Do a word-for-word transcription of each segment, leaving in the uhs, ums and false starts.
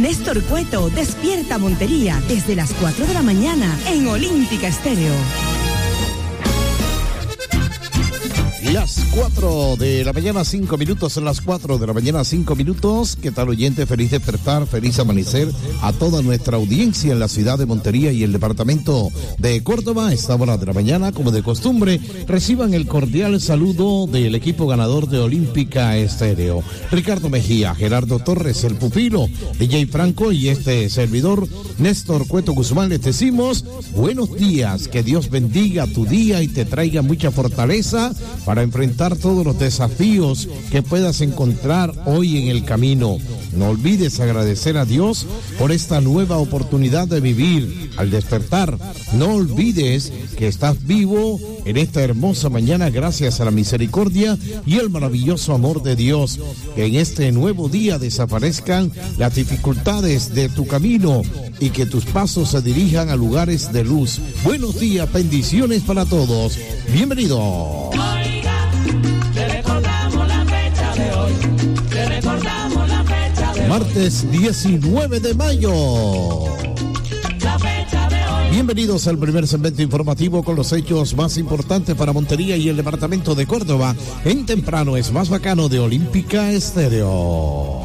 Néstor Cueto despierta Montería desde las cuatro de la mañana en Olímpica Estéreo. Las cuatro de la mañana, cinco minutos, son las cuatro de la mañana, cinco minutos. ¿Qué tal, oyente? Feliz despertar, feliz amanecer a toda nuestra audiencia en la ciudad de Montería y el departamento de Córdoba. Esta hora de la mañana, como de costumbre, reciban el cordial saludo del equipo ganador de Olímpica Estéreo. Ricardo Mejía, Gerardo Torres, el pupilo, D J Franco y este servidor, Néstor Cueto Guzmán, les decimos buenos días, que Dios bendiga tu día y te traiga mucha fortaleza para enfrentar todos los desafíos que puedas encontrar hoy en el camino. No olvides agradecer a Dios por esta nueva oportunidad de vivir al despertar. No olvides que estás vivo en esta hermosa mañana gracias a la misericordia y el maravilloso amor de Dios. Que en este nuevo día desaparezcan las dificultades de tu camino y que tus pasos se dirijan a lugares de luz. Buenos días, bendiciones para todos. Bienvenido. Martes diecinueve de mayo. Bienvenidos al primer segmento informativo con los hechos más importantes para Montería y el departamento de Córdoba. En temprano es más bacano de Olímpica Estéreo.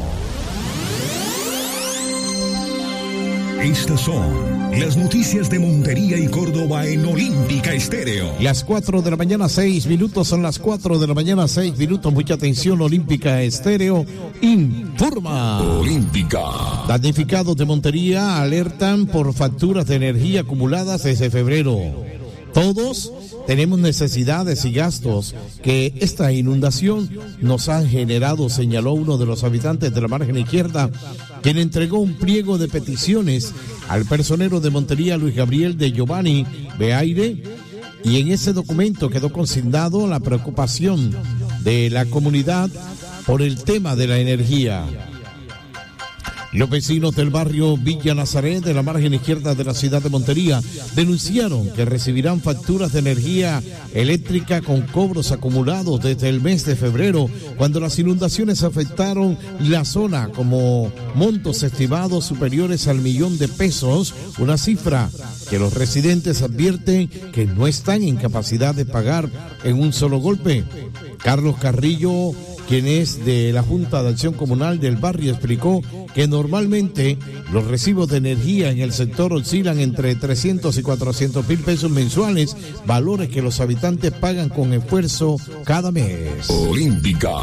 Estas son las noticias de Montería y Córdoba en Olímpica Estéreo. Las cuatro de la mañana, seis minutos, son las cuatro de la mañana, seis minutos. Mucha atención, Olímpica Estéreo informa. Olímpica. Damnificados de Montería alertan por facturas de energía acumuladas desde febrero. Todos tenemos necesidades y gastos que esta inundación nos ha generado, señaló uno de los habitantes de la margen izquierda, quien entregó un pliego de peticiones al personero de Montería, Luis Gabriel de Giovanni Beaire, y en ese documento quedó consignado la preocupación de la comunidad por el tema de la energía. Los vecinos del barrio Villa Nazaret, de la margen izquierda de la ciudad de Montería, denunciaron que recibirán facturas de energía eléctrica con cobros acumulados desde el mes de febrero, cuando las inundaciones afectaron la zona, como montos estimados superiores al millón de pesos, una cifra que los residentes advierten que no están en capacidad de pagar en un solo golpe. Carlos Carrillo, quien es de la Junta de Acción Comunal del barrio, explicó que normalmente los recibos de energía en el sector oscilan entre trescientos y cuatrocientos mil pesos mensuales, valores que los habitantes pagan con esfuerzo cada mes. Olímpica.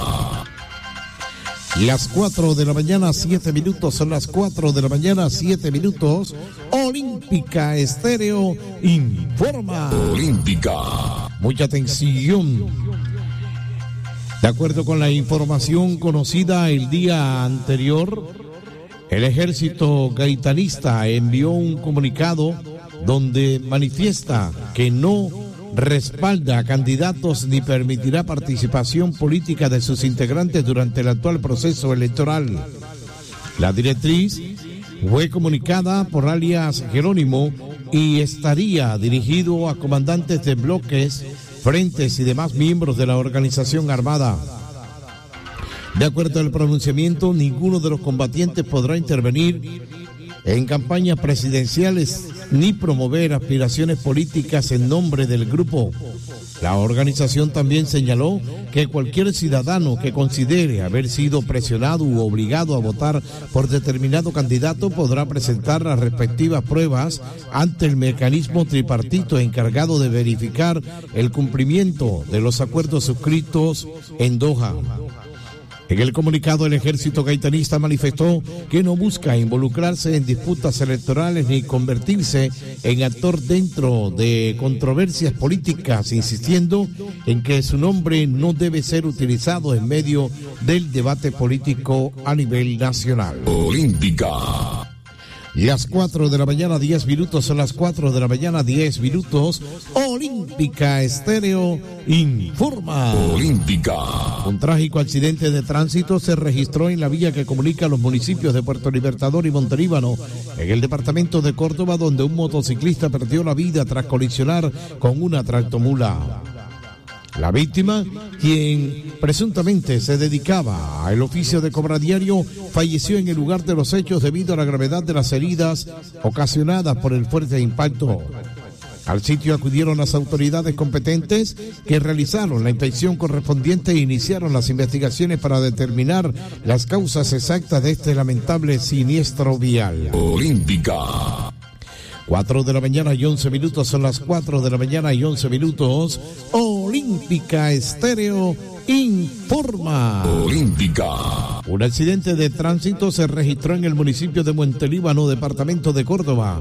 Las cuatro de la mañana, siete minutos, son las cuatro de la mañana, siete minutos. Olímpica Estéreo informa. Olímpica. Mucha atención. De acuerdo con la información conocida el día anterior, el ejército gaitanista envió un comunicado donde manifiesta que no respalda a candidatos ni permitirá participación política de sus integrantes durante el actual proceso electoral. La directriz fue comunicada por alias Jerónimo y estaría dirigido a comandantes de bloques, frentes y demás miembros de la organización armada. De acuerdo al pronunciamiento, ninguno de los combatientes podrá intervenir en campañas presidenciales ni promover aspiraciones políticas en nombre del grupo. La organización también señaló que cualquier ciudadano que considere haber sido presionado u obligado a votar por determinado candidato podrá presentar las respectivas pruebas ante el mecanismo tripartito encargado de verificar el cumplimiento de los acuerdos suscritos en Doha. En el comunicado, el ejército gaitanista manifestó que no busca involucrarse en disputas electorales ni convertirse en actor dentro de controversias políticas, insistiendo en que su nombre no debe ser utilizado en medio del debate político a nivel nacional. Olímpica. Las cuatro de la mañana, diez minutos, son las cuatro de la mañana, diez minutos. Olímpica Estéreo informa. Olímpica. Un trágico accidente de tránsito se registró en la vía que comunica los municipios de Puerto Libertador y Montelíbano, en el departamento de Córdoba, donde un motociclista perdió la vida tras colisionar con una tractomula. La víctima, quien presuntamente se dedicaba al oficio de cobradiario, falleció en el lugar de los hechos debido a la gravedad de las heridas ocasionadas por el fuerte impacto. Al sitio acudieron las autoridades competentes que realizaron la inspección correspondiente e iniciaron las investigaciones para determinar las causas exactas de este lamentable siniestro vial. Olímpica. Cuatro de la mañana y once minutos, son las cuatro de la mañana y once minutos. Olímpica Estéreo informa. Olímpica. Un accidente de tránsito se registró en el municipio de Montelíbano, departamento de Córdoba.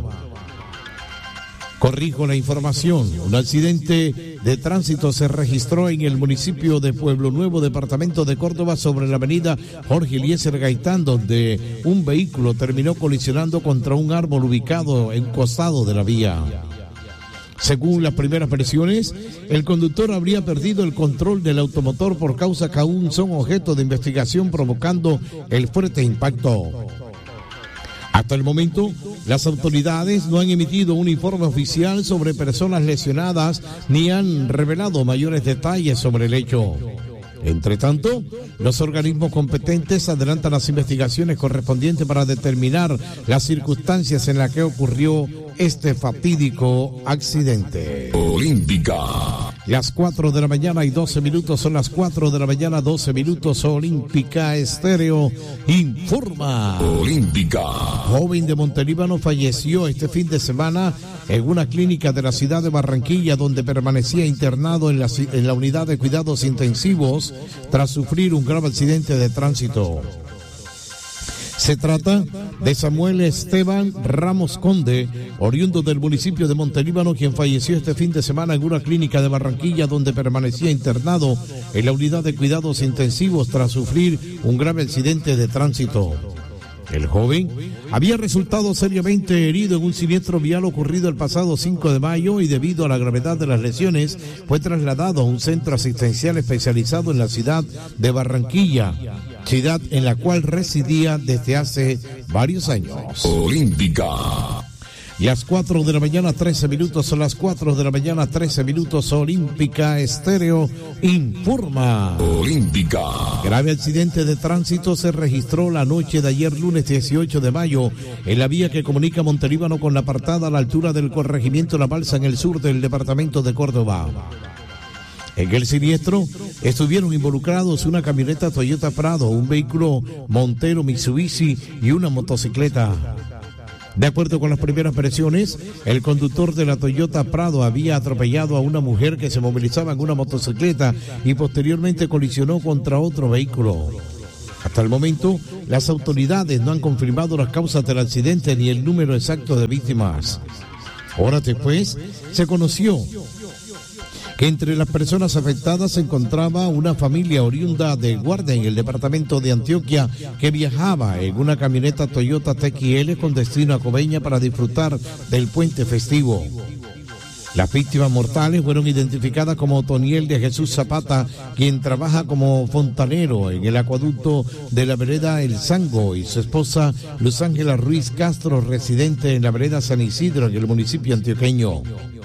Corrijo la información. Un accidente de tránsito se registró en el municipio de Pueblo Nuevo, departamento de Córdoba, sobre la avenida Jorge Eliezer Gaitán, donde un vehículo terminó colisionando contra un árbol ubicado en un costado de la vía. Según las primeras versiones, el conductor habría perdido el control del automotor, por causa que aún son objeto de investigación, provocando el fuerte impacto. Hasta el momento, las autoridades no han emitido un informe oficial sobre personas lesionadas ni han revelado mayores detalles sobre el hecho. Entre tanto, los organismos competentes adelantan las investigaciones correspondientes para determinar las circunstancias en las que ocurrió este fatídico accidente. Olímpica. Las cuatro de la mañana y doce minutos, son las cuatro de la mañana, doce minutos. Olímpica Estéreo informa. Olímpica. Joven de Montelíbano falleció este fin de semana en una clínica de la ciudad de Barranquilla, donde permanecía internado en la, en la unidad de cuidados intensivos tras sufrir un grave accidente de tránsito. Se trata de Samuel Esteban Ramos Conde, oriundo del municipio de Montelíbano, quien falleció este fin de semana en una clínica de Barranquilla, donde permanecía internado en la unidad de cuidados intensivos tras sufrir un grave accidente de tránsito. El joven había resultado seriamente herido en un siniestro vial ocurrido el pasado cinco de mayo y, debido a la gravedad de las lesiones, fue trasladado a un centro asistencial especializado en la ciudad de Barranquilla, ciudad en la cual residía desde hace varios años. Olímpica. Las cuatro de la mañana, trece minutos, son las cuatro de la mañana, trece minutos. Olímpica Estéreo informa. Olímpica. Grave accidente de tránsito se registró la noche de ayer, lunes dieciocho de mayo, en la vía que comunica Montelíbano con La Apartada, a la altura del corregimiento La Balsa, en el sur del departamento de Córdoba. En el siniestro estuvieron involucrados una camioneta Toyota Prado, un vehículo Montero Mitsubishi y una motocicleta. De acuerdo con las primeras versiones, el conductor de la Toyota Prado había atropellado a una mujer que se movilizaba en una motocicleta y posteriormente colisionó contra otro vehículo. Hasta el momento, las autoridades no han confirmado las causas del accidente ni el número exacto de víctimas. Horas después, se conoció que entre las personas afectadas se encontraba una familia oriunda de Guardia, en el departamento de Antioquia, que viajaba en una camioneta Toyota T X L con destino a Coveñas para disfrutar del puente festivo. Las víctimas mortales fueron identificadas como Otoniel de Jesús Zapata, quien trabaja como fontanero en el acueducto de la vereda El Sango, y su esposa Luz Ángela Ruiz Castro, residente en la vereda San Isidro, en el municipio antioqueño.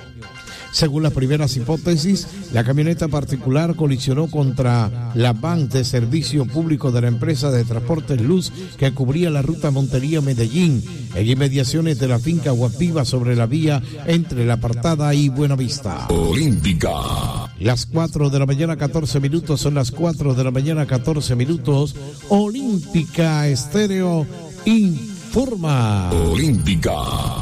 Según las primeras hipótesis, la camioneta particular colisionó contra la van de servicio público de la empresa de transportes Luz, que cubría la ruta Montería-Medellín, en inmediaciones de la finca Guapiva, sobre la vía entre La Apartada y Buenavista. Olímpica. Las cuatro de la mañana, catorce minutos, son las cuatro de la mañana, catorce minutos. Olímpica Estéreo informa. Olímpica.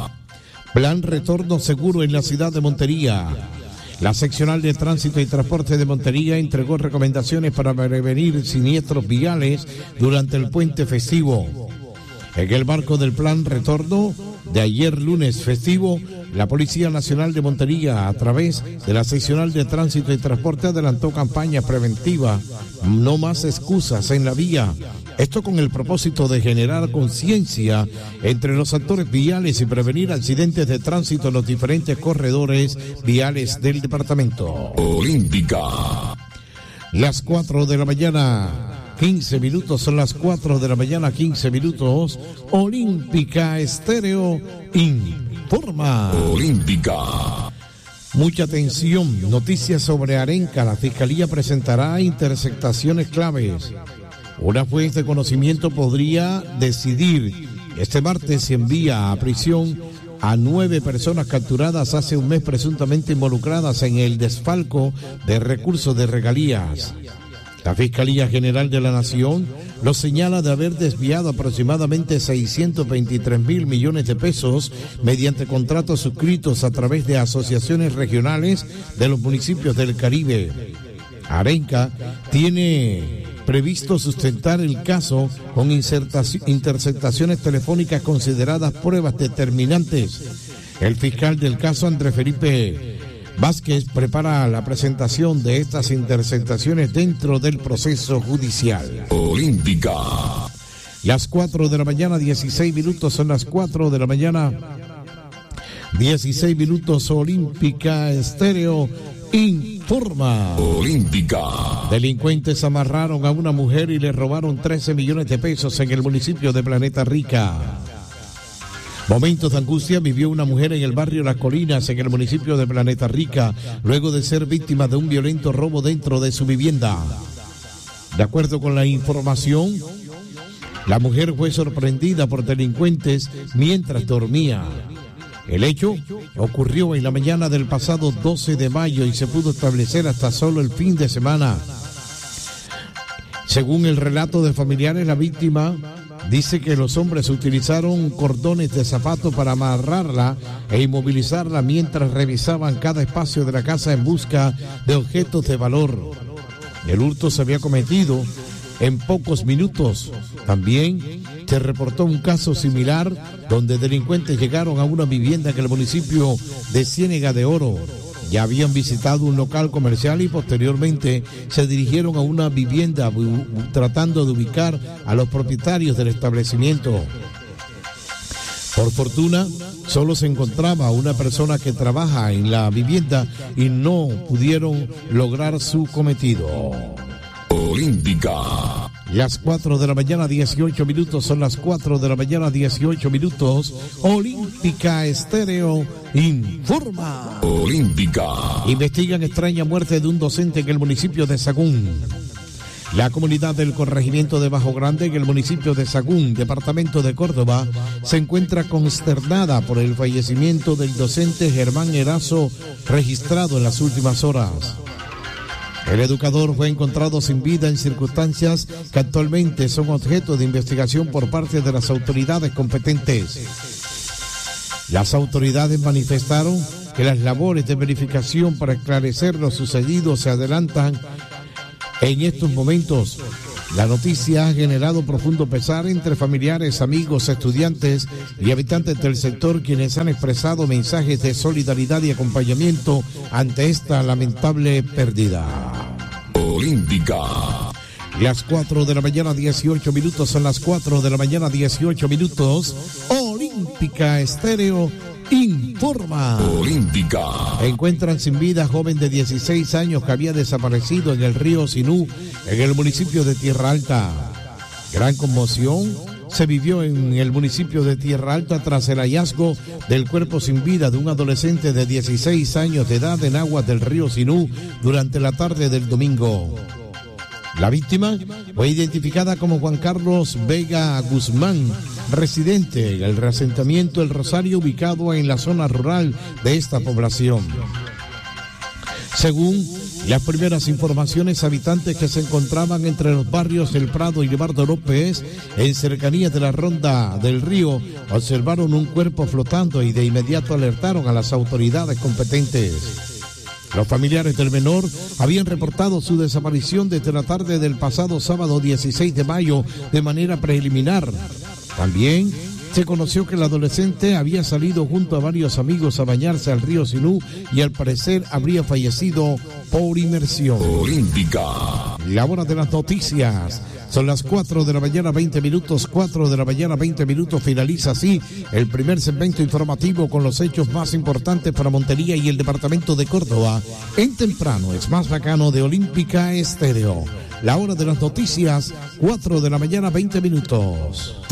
Plan retorno seguro en la ciudad de Montería. La seccional de tránsito y transporte de Montería entregó recomendaciones para prevenir siniestros viales durante el puente festivo. En el marco del plan retorno de ayer, lunes festivo, la Policía Nacional de Montería, a través de la seccional de tránsito y transporte, adelantó campaña preventiva No Más Excusas en la Vía. Esto con el propósito de generar conciencia entre los actores viales y prevenir accidentes de tránsito en los diferentes corredores viales del departamento. Olímpica. Las cuatro de la mañana, quince minutos, son las cuatro de la mañana, quince minutos. Olímpica Estéreo informa. Olímpica. Mucha atención, noticias sobre Arenca. La Fiscalía presentará interceptaciones claves. Una juez de conocimiento podría decidir este martes si envía a prisión a nueve personas capturadas hace un mes presuntamente involucradas en el desfalco de recursos de regalías. La Fiscalía General de la Nación los señala de haber desviado aproximadamente seiscientos veintitrés mil millones de pesos mediante contratos suscritos a través de asociaciones regionales de los municipios del Caribe. Arenca tiene previsto sustentar el caso con interceptaciones telefónicas consideradas pruebas determinantes. El fiscal del caso, Andrés Felipe Vázquez, prepara la presentación de estas interceptaciones dentro del proceso judicial. Olímpica. Las cuatro de la mañana, dieciséis minutos, son las cuatro de la mañana, dieciséis minutos. Olímpica Estéreo informa. Olímpica. Delincuentes amarraron a una mujer y le robaron trece millones de pesos en el municipio de Planeta Rica. Momentos de angustia vivió una mujer en el barrio Las Colinas, en el municipio de Planeta Rica, luego de ser víctima de un violento robo dentro de su vivienda. De acuerdo con la información, la mujer fue sorprendida por delincuentes mientras dormía. El hecho ocurrió en la mañana del pasado doce de mayo y se pudo establecer hasta solo el fin de semana. Según el relato de familiares, la víctima dice que los hombres utilizaron cordones de zapato para amarrarla e inmovilizarla mientras revisaban cada espacio de la casa en busca de objetos de valor. El hurto se había cometido en pocos minutos. También se reportó un caso similar donde delincuentes llegaron a una vivienda en el municipio de Ciénega de Oro. Ya habían visitado un local comercial y posteriormente se dirigieron a una vivienda tratando de ubicar a los propietarios del establecimiento. Por fortuna, solo se encontraba una persona que trabaja en la vivienda y no pudieron lograr su cometido. Olímpica. Las cuatro de la mañana, dieciocho minutos, son las cuatro de la mañana, dieciocho minutos. Olímpica Estéreo informa. Olímpica. Investigan extraña muerte de un docente en el municipio de Sagún. La comunidad del corregimiento de Bajo Grande, en el municipio de Sagún, departamento de Córdoba, se encuentra consternada por el fallecimiento del docente Germán Erazo, registrado en las últimas horas. El educador fue encontrado sin vida en circunstancias que actualmente son objeto de investigación por parte de las autoridades competentes. Las autoridades manifestaron que las labores de verificación para esclarecer lo sucedido se adelantan en estos momentos. La noticia ha generado profundo pesar entre familiares, amigos, estudiantes y habitantes del sector, quienes han expresado mensajes de solidaridad y acompañamiento ante esta lamentable pérdida. Olímpica. Las cuatro de la mañana, dieciocho minutos, son las cuatro de la mañana, dieciocho minutos. Olímpica Estéreo informa. Olímpica. Encuentran sin vida a joven de dieciséis años que había desaparecido en el río Sinú, en el municipio de Tierra Alta. Gran conmoción se vivió en el municipio de Tierra Alta tras el hallazgo del cuerpo sin vida de un adolescente de dieciséis años de edad en aguas del río Sinú durante la tarde del domingo. La víctima fue identificada como Juan Carlos Vega Guzmán, residente en el reasentamiento El Rosario, ubicado en la zona rural de esta población. Según las primeras informaciones, habitantes que se encontraban entre los barrios El Prado y Leonardo López, en cercanías de la ronda del río, observaron un cuerpo flotando y de inmediato alertaron a las autoridades competentes. Los familiares del menor habían reportado su desaparición desde la tarde del pasado sábado dieciséis de mayo de manera preliminar. También se conoció que el adolescente había salido junto a varios amigos a bañarse al río Sinú y al parecer habría fallecido por inmersión. Olímpica. La hora de las noticias. Son las cuatro de la mañana, veinte minutos, cuatro de la mañana, veinte minutos. Finaliza así el primer segmento informativo con los hechos más importantes para Montería y el departamento de Córdoba. En temprano es más bacano de Olímpica Estéreo. La hora de las noticias, cuatro de la mañana, veinte minutos.